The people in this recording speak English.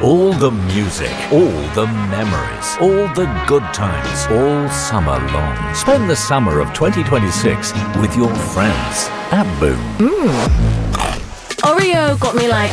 All the music, all the memories, all the good times, all summer long. Spend the summer of 2026 with your friends at Boom. Oreo got me like